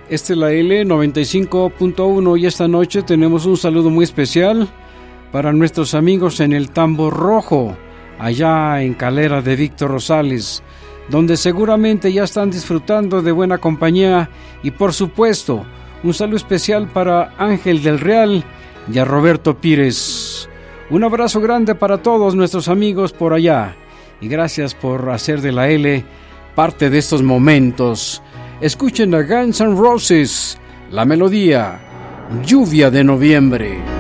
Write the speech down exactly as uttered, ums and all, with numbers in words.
Esta es la L noventa y cinco punto uno y esta noche tenemos un saludo muy especial para nuestros amigos en el Tambor Rojo, allá en Calera de Víctor Rosales, donde seguramente ya están disfrutando de buena compañía, y por supuesto, un saludo especial para Ángel del Real y a Roberto Pires. Un abrazo grande para todos nuestros amigos por allá, y gracias por hacer de la L parte de estos momentos. Escuchen a Guns N' Roses, la melodía Lluvia de Noviembre.